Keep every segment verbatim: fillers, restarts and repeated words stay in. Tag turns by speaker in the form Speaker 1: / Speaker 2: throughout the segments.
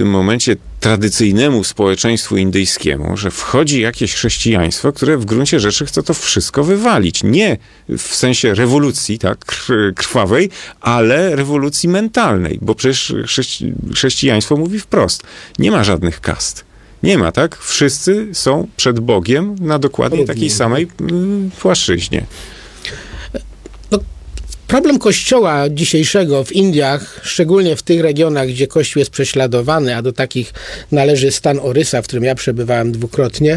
Speaker 1: tym momencie tradycyjnemu społeczeństwu indyjskiemu, że wchodzi jakieś chrześcijaństwo, które w gruncie rzeczy chce to wszystko wywalić. Nie w sensie rewolucji, tak, krwawej, ale rewolucji mentalnej, bo przecież chrześci- chrześcijaństwo mówi wprost, nie ma żadnych kast. Nie ma, tak? Wszyscy są przed Bogiem na dokładnie takiej samej mm, płaszczyźnie.
Speaker 2: Problem Kościoła dzisiejszego w Indiach, szczególnie w tych regionach, gdzie Kościół jest prześladowany, a do takich należy stan Orysa, w którym ja przebywałem dwukrotnie,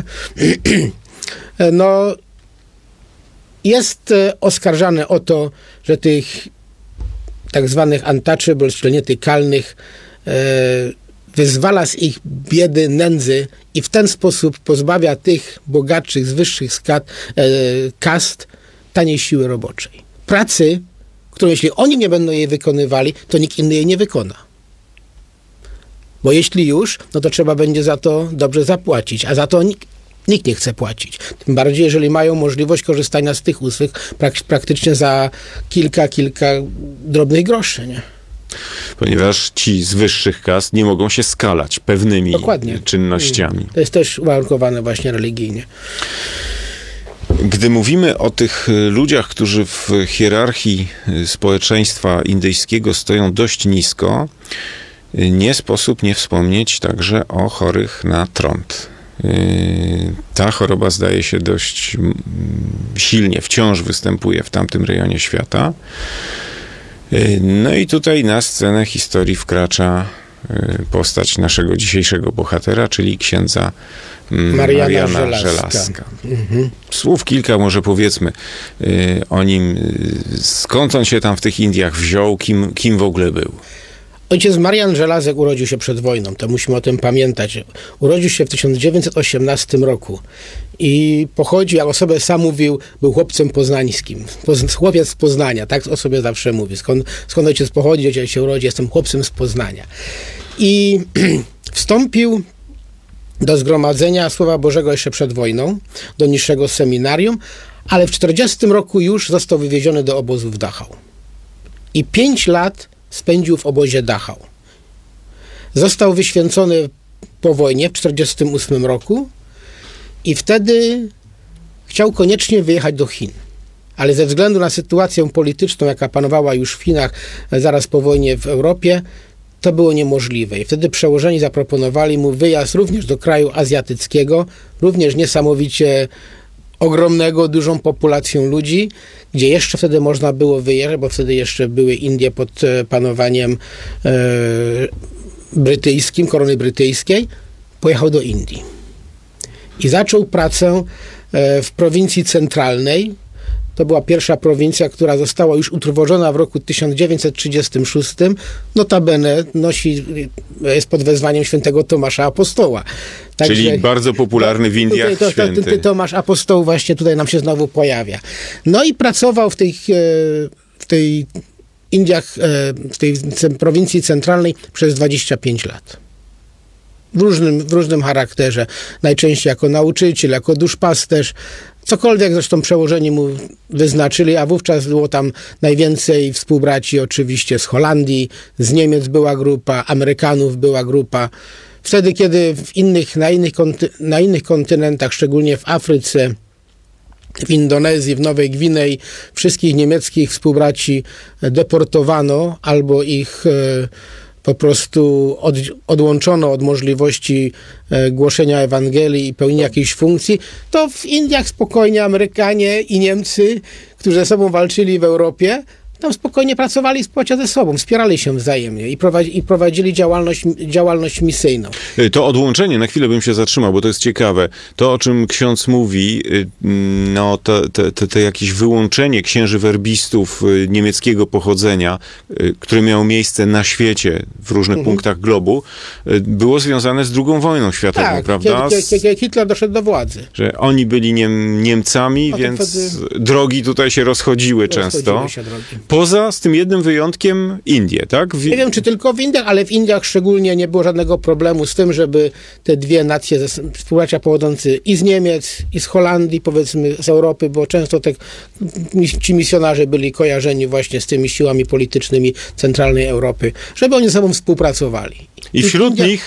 Speaker 2: no jest oskarżany o to, że tych tak zwanych untouchables, czyli nietykalnych, wyzwala z ich biedy, nędzy i w ten sposób pozbawia tych bogatszych z wyższych skat, kast taniej siły roboczej. Pracy, którą jeśli oni nie będą jej wykonywali, to nikt inny jej nie wykona. Bo jeśli już, no to trzeba będzie za to dobrze zapłacić, a za to nikt, nikt nie chce płacić. Tym bardziej, jeżeli mają możliwość korzystania z tych usług prak- praktycznie za kilka, kilka drobnych groszy, nie?
Speaker 1: Ponieważ ci z wyższych kast nie mogą się skalać pewnymi Dokładnie. czynnościami.
Speaker 2: To jest też uwarunkowane właśnie religijnie.
Speaker 1: Gdy mówimy o tych ludziach, którzy w hierarchii społeczeństwa indyjskiego stoją dość nisko, nie sposób nie wspomnieć także o chorych na trąd. Ta choroba zdaje się dość silnie, wciąż występuje w tamtym rejonie świata. No i tutaj na scenę historii wkracza postać naszego dzisiejszego bohatera, czyli księdza Mariana, Mariana Żelazka. Żelazka. Mhm. Słów kilka może powiedzmy y, o nim. Skąd on się tam w tych Indiach wziął? Kim, kim w ogóle był?
Speaker 2: Ojciec Marian Żelazek urodził się przed wojną, to musimy o tym pamiętać. Urodził się w tysiąc dziewięćset osiemnastym roku i pochodził, jak o sobie sam mówił, był chłopcem poznańskim. Poz, chłopiec z Poznania, tak o sobie zawsze mówi. Skąd, skąd ojciec pochodzi, ojciec się urodzi, jestem chłopcem z Poznania. I wstąpił do zgromadzenia Słowa Bożego jeszcze przed wojną, do niższego seminarium, ale w czterdziestym roku już został wywieziony do obozu w Dachau. I pięć lat spędził w obozie Dachau. Został wyświęcony po wojnie w czterdziestym ósmym roku i wtedy chciał koniecznie wyjechać do Chin. Ale ze względu na sytuację polityczną, jaka panowała już w Chinach zaraz po wojnie w Europie, to było niemożliwe. I wtedy przełożeni zaproponowali mu wyjazd również do kraju azjatyckiego, również niesamowicie ogromnego, dużą populacją ludzi, gdzie jeszcze wtedy można było wyjechać, bo wtedy jeszcze były Indie pod panowaniem e, brytyjskim, korony brytyjskiej. Pojechał do Indii. I zaczął pracę e, w prowincji centralnej. To była pierwsza prowincja, która została już utworzona w roku tysiąc dziewięćset trzydziestym szóstym. Notabene nosi, jest pod wezwaniem świętego Tomasza Apostoła. Także,
Speaker 1: czyli bardzo popularny w Indiach
Speaker 2: tutaj, to,
Speaker 1: święty.
Speaker 2: To, to, Tomasz Apostoł właśnie tutaj nam się znowu pojawia. No i pracował w tej, w tej Indiach, w tej prowincji centralnej przez dwadzieścia pięć lat. W różnym, w różnym charakterze. Najczęściej jako nauczyciel, jako duszpasterz. Cokolwiek zresztą przełożeni mu wyznaczyli, a wówczas było tam najwięcej współbraci oczywiście z Holandii, z Niemiec była grupa, Amerykanów była grupa. Wtedy, kiedy w innych, na, innych konty, na innych kontynentach, szczególnie w Afryce, w Indonezji, w Nowej Gwinei, wszystkich niemieckich współbraci deportowano albo ich e, po prostu od, odłączono od możliwości e, głoszenia Ewangelii i pełnienia jakiejś funkcji, to w Indiach spokojnie Amerykanie i Niemcy, którzy ze sobą walczyli w Europie, tam spokojnie pracowali i społecznie ze sobą, wspierali się wzajemnie i, prowadzi, i prowadzili działalność, działalność misyjną.
Speaker 1: To odłączenie, na chwilę bym się zatrzymał, bo to jest ciekawe. To, o czym ksiądz mówi, no to, to, to, to jakieś wyłączenie księży werbistów niemieckiego pochodzenia, które miało miejsce na świecie, w różnych mhm. punktach globu, było związane z drugą wojną światową,
Speaker 2: tak,
Speaker 1: prawda?
Speaker 2: Kiedy, kiedy Hitler doszedł do władzy.
Speaker 1: Że oni byli Niem, Niemcami, no więc wtedy... drogi tutaj się rozchodziły, rozchodziły często. Się drogi. Poza z tym jednym wyjątkiem Indie, tak? W...
Speaker 2: Nie wiem, czy tylko w Indiach, ale w Indiach szczególnie nie było żadnego problemu z tym, żeby te dwie nacje, współbracia pochodzący i z Niemiec, i z Holandii, powiedzmy z Europy, bo często te, ci misjonarze byli kojarzeni właśnie z tymi siłami politycznymi centralnej Europy, żeby oni ze sobą współpracowali.
Speaker 1: I wśród nich